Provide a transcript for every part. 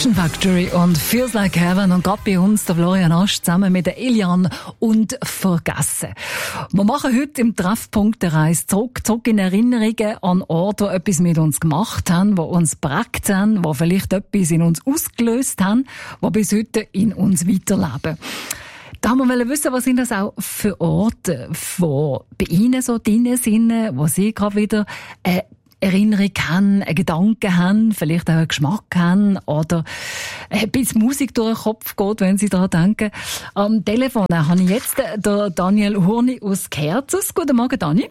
Action Factory und Feels Like Heaven und gerade bei uns der Florian Asch zusammen mit der Eliane und Vergessen. Wir machen heute im Treffpunkt der Reise zurück in Erinnerungen an Orte, die etwas mit uns gemacht haben, die uns geprägt haben, die vielleicht etwas in uns ausgelöst haben, die bis heute in uns weiterleben. Da haben wir wissen, was sind das auch für Orte, die bei Ihnen so drin sind, wo Sie gerade wieder Erinnerung haben, einen Gedanken haben, vielleicht auch einen Geschmack haben oder bis Musik durch den Kopf geht, wenn Sie daran denken. Am Telefon habe ich jetzt den Daniel Hurni aus Kerzers. Guten Morgen, Dani.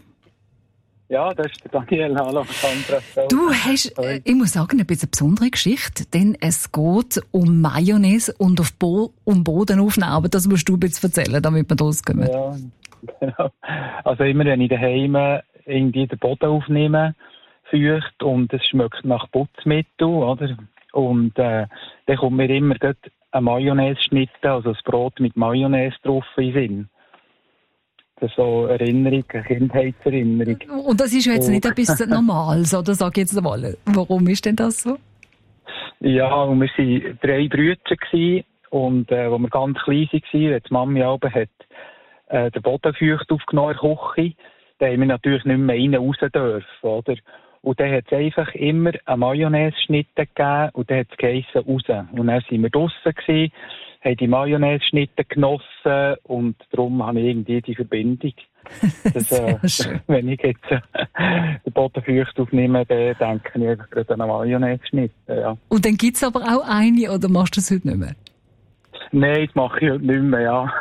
Ja, das ist der Daniel. Hallo, Sandra. Du hast, ich muss sagen, ein bisschen eine besondere Geschichte, denn es geht um Mayonnaise und um Boden aufnehmen. Aber das musst du ein bisschen erzählen, damit wir rauskommen. Ja, genau. Also immer, wenn ich daheim irgendwie den Boden aufnehme, feucht und es schmeckt nach Putzmittel, oder? Und dann kommt mir immer eine Mayonnaise-Schnitte, also das Brot mit Mayonnaise drauf in den Sinn. Das ist so Erinnerung, eine Kindheitserinnerung. Und das ist ja jetzt nicht etwas Normales, oder? Sag ich jetzt mal. Warum ist denn das so? Ja, und wir waren 3 Brüder und als wir ganz klein waren, hat die Mami hat den Boden feucht aufgenommen in der Küche, da haben wir natürlich nicht mehr rein raus dürfen, oder? Und dann hat es einfach immer eine Mayonnaise-Schnitte gegeben und dann hat es geheissen raus. Und dann waren wir draussen, haben die Mayonnaise-Schnitte genossen und darum habe ich irgendwie die Verbindung. Das, wenn ich jetzt den Boden feucht aufnehme, dann denke ich einfach gerade an eine Mayonnaise-Schnitte. Ja. Und dann gibt es aber auch eine, oder machst du das heute nicht mehr? Nein, das mache ich heute nicht mehr, ja.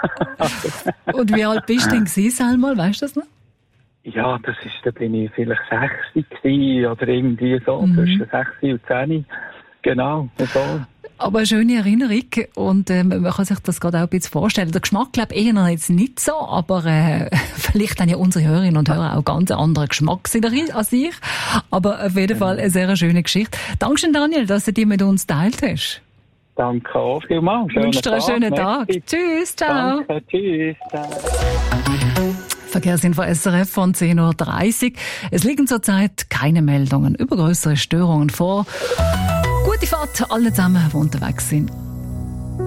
Und wie alt bist du denn einmal, weißt du das noch? Ja, da bin ich vielleicht 60 gewesen, oder irgendwie so, zwischen 60 und 10. Genau, so. Aber eine schöne Erinnerung und man kann sich das gerade auch ein bisschen vorstellen. Der Geschmack, glaube ich, eher jetzt nicht so, aber vielleicht haben ja unsere Hörerinnen und Hörer auch ganz anderen Geschmack als ich. Aber auf jeden Fall eine sehr schöne Geschichte. Dankeschön, Daniel, dass du die mit uns geteilt hast. Danke auch vielmals. Ich wünsche dir einen schönen Tag. Tschüss, ciao. Danke, tschüss. Ciao. Verkehrsinfo SRF von 10.30 Uhr. Es liegen zurzeit keine Meldungen über größere Störungen vor. Gute Fahrt, alle zusammen, die unterwegs sind.